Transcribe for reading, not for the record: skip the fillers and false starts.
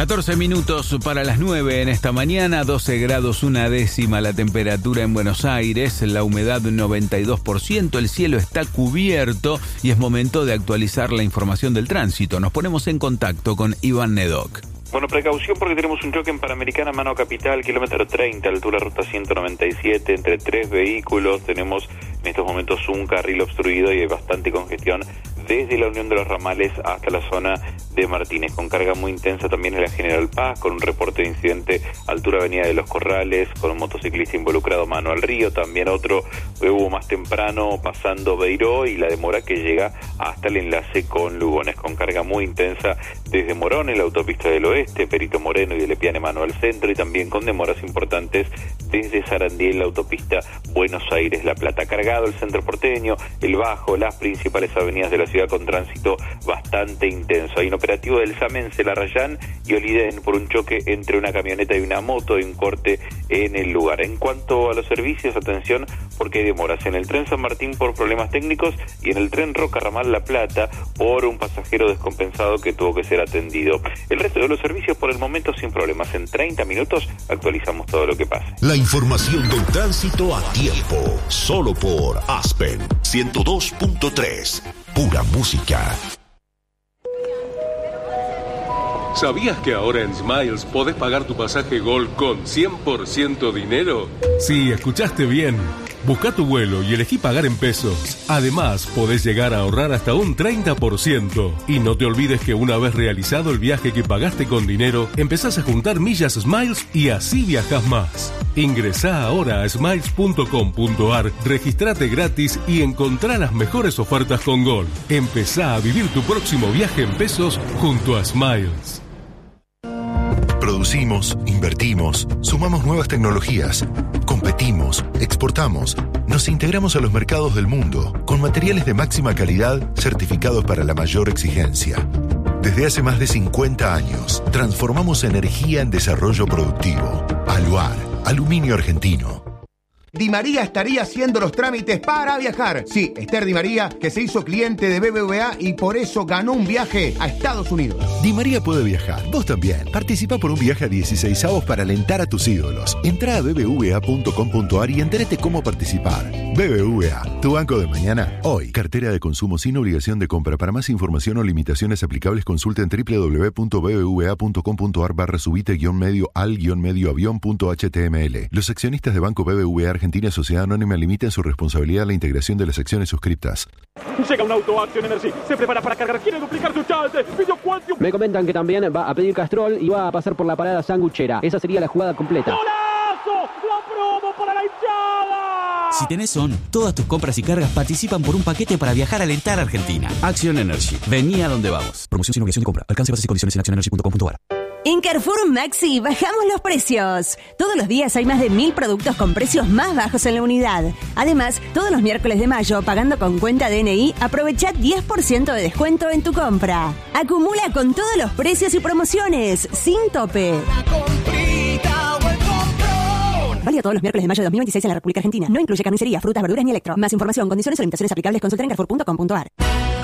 14 minutos para las 9 en esta mañana, 12 grados 1 décima la temperatura en Buenos Aires, la humedad 92%, el cielo está cubierto y es momento de actualizar la información del tránsito. Nos ponemos en contacto con Iván Nedoc. Bueno, precaución porque tenemos un choque en Panamericana, Mano Capital, kilómetro 30, altura ruta 197, entre 3 vehículos. Tenemos en estos momentos un carril obstruido y hay bastante congestión desde la Unión de los Ramales hasta la zona de Martínez, con carga muy intensa también en la General Paz, con un reporte de incidente altura Avenida de los Corrales, con un motociclista involucrado mano al río, también otro hubo más temprano pasando Beiró y la demora que llega hasta el enlace con Lugones, con carga muy intensa desde Morón en la autopista del Oeste, Perito Moreno y de Lepiane mano al centro, y también con demoras importantes desde Sarandí en la autopista Buenos Aires-La Plata. Cargado el centro porteño, el Bajo, las principales avenidas de la ciudad con tránsito bastante intenso. Hay un operativo del Samense, Larrayán y Oliden por un choque entre una camioneta y una moto y un corte en el lugar. En cuanto a los servicios, atención porque hay demoras en el tren San Martín por problemas técnicos y en el tren Roca Ramal La Plata por un pasajero descompensado que tuvo que ser atendido. El resto de los servicios por el momento sin problemas. En 30 minutos actualizamos todo lo que pase. La información del tránsito a tiempo, solo por Aspen 102.3. Pura música. ¿Sabías que ahora en Smiles podés pagar tu pasaje Gol con 100% dinero? Sí, escuchaste bien. Busca tu vuelo y elegí pagar en pesos. Además, podés llegar a ahorrar hasta un 30%. Y no te olvides que una vez realizado el viaje que pagaste con dinero, empezás a juntar millas Smiles y así viajás más. Ingresá ahora a smiles.com.ar, registrate gratis y encontrá las mejores ofertas con Gol. Empezá a vivir tu próximo viaje en pesos junto a Smiles. Producimos, invertimos, sumamos nuevas tecnologías, competimos, exportamos, nos integramos a los mercados del mundo con materiales de máxima calidad certificados para la mayor exigencia. Desde hace más de 50 años, transformamos energía en desarrollo productivo. Aluar, aluminio argentino. Di María estaría haciendo los trámites para viajar. Sí, Esther Di María, que se hizo cliente de BBVA y por eso ganó un viaje a Estados Unidos. Di María puede viajar, vos también. Participa por un viaje a 16avos para alentar a tus ídolos. Entrá a bbva.com.ar y entérate cómo participar. BBVA, tu banco de mañana, hoy. Cartera de consumo sin obligación de compra. Para más información o limitaciones aplicables, consulten www.bbva.com.ar/subite-medio al-medio avión.html. Los accionistas de Banco BBVA Argentina Sociedad Anónima limitan su responsabilidad a la integración de las acciones suscriptas. Llega un auto Action Energy, se prepara para cargar, quiere duplicar su chance, pidió Quantium. Me comentan que también va a pedir Castrol y va a pasar por la parada sanguchera. Esa sería la jugada completa. ¡Golazo! ¡La promo para la hinchada! Si tenés ON, todas tus compras y cargas participan por un paquete para viajar a alentar a Argentina. Action Energy. Vení a donde vamos. Promoción sin obligación de compra. Alcance, bases y condiciones en actionenergy.com.ar. En Carrefour Maxi bajamos los precios. Todos los días hay más de 1000 productos con precios más bajos en la unidad. Además, todos los miércoles de mayo, pagando con cuenta DNI, aprovecha 10% de descuento en tu compra. Acumula con todos los precios y promociones, sin tope. Válido todos los miércoles de mayo de 2026 en la República Argentina. No incluye carnicería, frutas, verduras ni electro. Más información, condiciones o limitaciones aplicables, consulta en carrefour.com.ar.